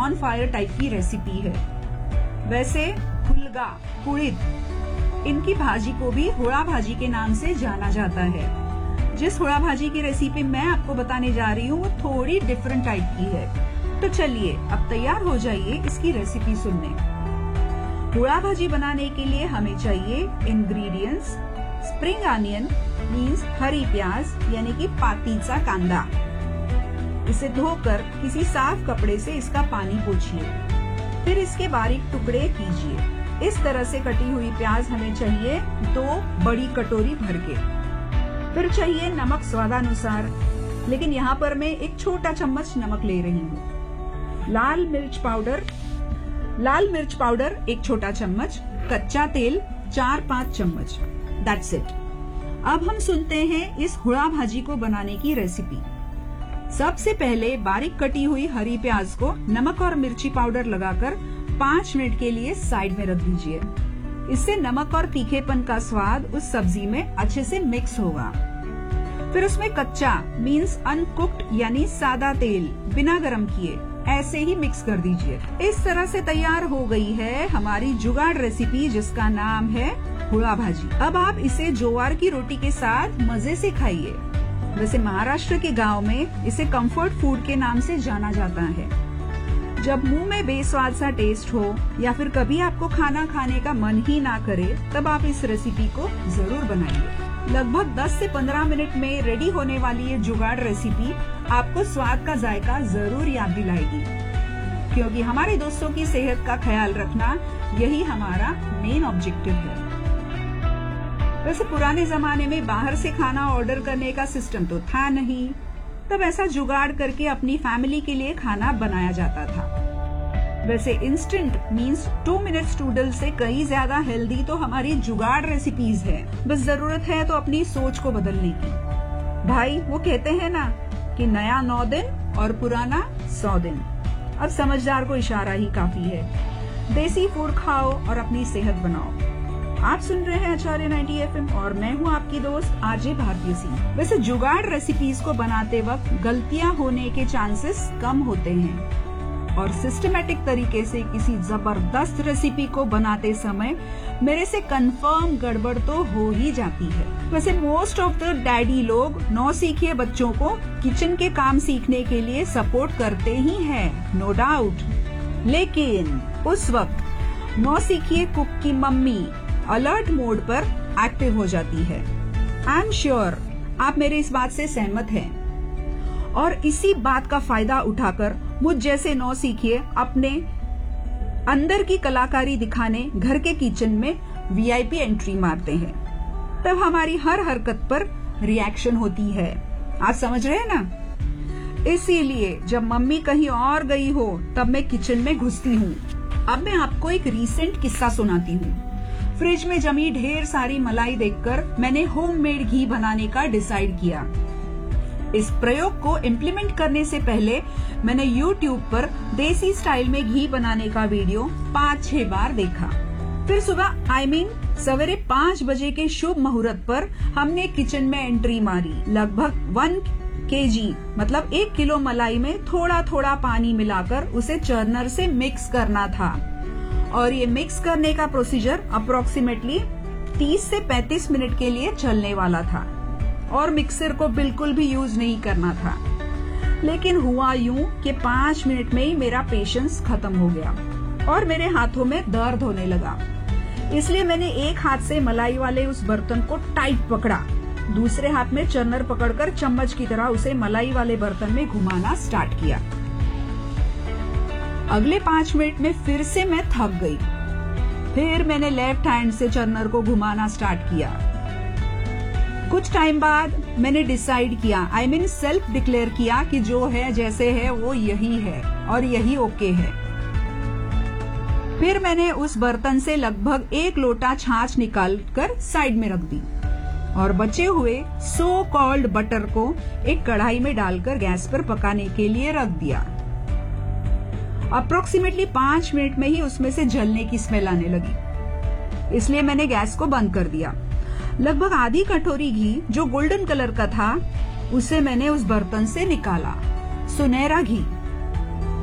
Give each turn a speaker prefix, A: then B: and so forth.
A: बॉन fire type की recipe है। वैसे हुलगा, कुड़िद, इनकी भाजी को भी हुड़ा भाजी के नाम से जाना जाता है। जिस हुड़ा भाजी की रेसिपी मैं आपको बताने जा रही हूँ वो थोड़ी डिफरेंट टाइप की है। तो चलिए अब तैयार हो जाइए इसकी रेसिपी सुनने। हुड़ा भाजी बनाने के लिए हमें चाहिए इंग्रेडिएंट्स: स्प्रिंग अनियन मीन्स हरी प्याज यानी कि पातीचा कांदा। इसे धोकर किसी साफ कपड़े से इसका पानी पोंछिए, फिर इसके बारीक टुकड़े कीजिए। इस तरह से कटी हुई प्याज हमें चाहिए 2 बड़ी कटोरी भर के। फिर चाहिए नमक स्वादानुसार, लेकिन यहाँ पर मैं एक छोटा चम्मच नमक ले रही हूँ। लाल मिर्च पाउडर 1 छोटा चम्मच, कच्चा तेल 4-5 चम्मच। That's it. अब हम सुनते हैं इस हुड़ा भाजी को बनाने की रेसिपी। सबसे पहले बारीक कटी हुई हरी प्याज को नमक और मिर्ची पाउडर लगाकर 5 मिनट के लिए साइड में रख दीजिए। इससे नमक और तीखेपन का स्वाद उस सब्जी में अच्छे से मिक्स होगा। फिर उसमें कच्चा मीन्स अनकुक्ड यानी सादा तेल बिना गरम किए ऐसे ही मिक्स कर दीजिए। इस तरह से तैयार हो गई है हमारी जुगाड़ रेसिपी जिसका नाम है हुड़ा भाजी। अब आप इसे ज्वार की रोटी के साथ मजे से खाइए। वैसे महाराष्ट्र के गांव में इसे कंफर्ट फूड के नाम से जाना जाता है। जब मुंह में बेस्वाद सा टेस्ट हो या फिर कभी आपको खाना खाने का मन ही ना करे, तब आप इस रेसिपी को जरूर बनाइए। लगभग 10 से 15 मिनट में रेडी होने वाली ये जुगाड़ रेसिपी आपको स्वाद का जायका जरूर याद दिलाएगी, क्योंकि हमारे दोस्तों की सेहत का ख्याल रखना यही हमारा मेन ऑब्जेक्टिव है। वैसे पुराने जमाने में बाहर से खाना ऑर्डर करने का सिस्टम तो था नहीं, तब ऐसा जुगाड़ करके अपनी फैमिली के लिए खाना बनाया जाता था। वैसे इंस्टेंट मीन्स 2 मिनट्स नूडल से कई ज्यादा हेल्दी तो हमारी जुगाड़ रेसिपीज है। बस जरूरत है तो अपनी सोच को बदलने की। भाई वो कहते हैं ना कि नया 9 दिन और पुराना 100 दिन। अब समझदार को इशारा ही काफी है। देसी फूड खाओ और अपनी सेहत बनाओ। आप सुन रहे हैं आचार्य 90 FM और मैं हूँ आपकी दोस्त आरजे भारतीय सिंह। वैसे जुगाड़ रेसिपीज को बनाते वक्त गलतियाँ होने के चांसेस कम होते हैं और सिस्टमैटिक तरीके से किसी जबरदस्त रेसिपी को बनाते समय मेरे से कंफर्म गड़बड़ तो हो ही जाती है। वैसे मोस्ट ऑफ द डैडी लोग नौसिखिए बच्चों को किचन के काम सीखने के लिए सपोर्ट करते ही हैं, नो डाउट। लेकिन उस वक्त नौसिखिए कुक की मम्मी अलर्ट मोड पर एक्टिव हो जाती है। आई एम श्योर आप मेरे इस बात से सहमत हैं और इसी बात का फायदा उठाकर मुझ जैसे नौसिखिए अपने अंदर की कलाकारी दिखाने घर के किचन में VIP एंट्री मारते हैं। तब हमारी हर हरकत पर रिएक्शन होती है। आप समझ रहे हैं ना? इसीलिए जब मम्मी कहीं और गई हो तब मैं किचन में घुसती हूँ। अब मैं आपको एक रीसेंट किस्सा सुनाती हूँ। फ्रिज में जमी ढेर सारी मलाई देखकर मैंने होममेड घी बनाने का डिसाइड किया। इस प्रयोग को इम्प्लीमेंट करने से पहले मैंने YouTube पर देसी स्टाइल में घी बनाने का वीडियो 5-6 बार देखा। फिर सुबह सवेरे 5 बजे के शुभ मुहूर्त पर हमने किचन में एंट्री मारी। लगभग 1 kg मतलब 1 किलो मलाई में थोड़ा थोड़ा पानी मिलाकर उसे चर्नर से मिक्स करना था और ये मिक्स करने का प्रोसीजर अप्रोक्सीमेटली 30 से 35 मिनट के लिए चलने वाला था और मिक्सर को बिल्कुल भी यूज नहीं करना था। लेकिन हुआ यूं कि 5 मिनट में ही मेरा पेशेंस खत्म हो गया और मेरे हाथों में दर्द होने लगा। इसलिए मैंने एक हाथ से मलाई वाले उस बर्तन को टाइट पकड़ा, दूसरे हाथ में चर्नर पकड़कर चम्मच की तरह उसे मलाई वाले बर्तन में घुमाना स्टार्ट किया। अगले 5 मिनट में फिर से मैं थक गई। फिर मैंने लेफ्ट हैंड से चर्नर को घुमाना स्टार्ट किया। कुछ टाइम बाद मैंने डिसाइड किया, सेल्फ डिक्लेयर किया कि जो है जैसे है वो यही है और यही ओके है। फिर मैंने उस बर्तन से लगभग 1 लोटा छाछ निकालकर साइड में रख दी और बचे हुए सो कॉल्ड बटर को एक कढ़ाई में डालकर गैस पर पकाने के लिए रख दिया। अप्रोक्सीमेटली 5 मिनट में ही उसमें से जलने की स्मेल आने लगी, इसलिए मैंने गैस को बंद कर दिया। लगभग आधी कटोरी घी जो गोल्डन कलर का था उसे मैंने उस बर्तन से निकाला। सुनहरा घी